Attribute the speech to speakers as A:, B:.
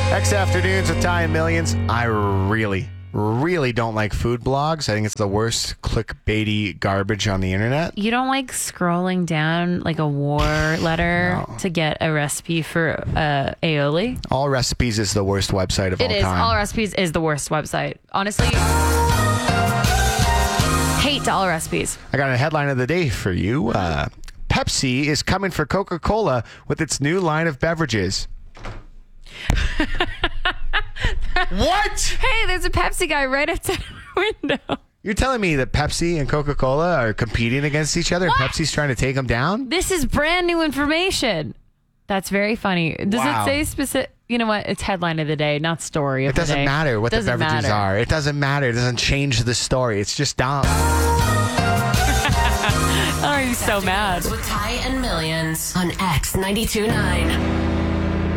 A: X Afternoons with Ty and Millions. I really don't like food blogs. I think it's the worst clickbaity garbage on the internet.
B: You don't like scrolling down like a war letter to get a recipe for aioli?
A: All Recipes is the worst website of all time.
B: It is. All Recipes is the worst website. Honestly, hate All Recipes.
A: I got a headline of the day for you. Pepsi is coming for Coca-Cola with its new line of beverages. What?
B: Hey, there's a Pepsi guy right outside our window.
A: You're telling me that Pepsi and Coca-Cola are competing against each other and Pepsi's trying to take them down?
B: This is brand new information. That's very funny. Does
A: Wow.
B: it say specific? You know what? It's headline of the day, not story of the day.
A: It doesn't matter what the
B: Doesn't
A: beverages
B: matter.
A: are. It doesn't matter. It doesn't change the story. It's just dumb.
B: Oh, are you so mad?
C: With Ty and Millions on X 92.9.